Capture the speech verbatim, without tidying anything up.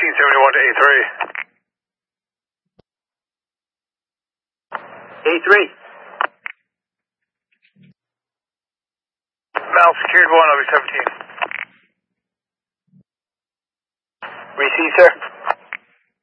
eighteen seventy-one to A three. A three. Mal secured one, I'll be seventeen. Receive, sir.